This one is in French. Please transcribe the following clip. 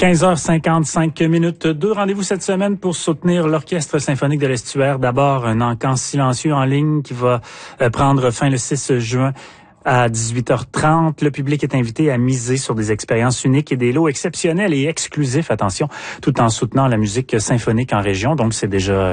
15h55. Deux rendez-vous cette semaine pour soutenir l'Orchestre symphonique de l'Estuaire. D'abord, un encans silencieux en ligne qui va prendre fin le 6 juin à 18h30. Le public est invité à miser sur des expériences uniques et des lots exceptionnels et exclusifs, attention, tout en soutenant la musique symphonique en région. Donc, c'est déjà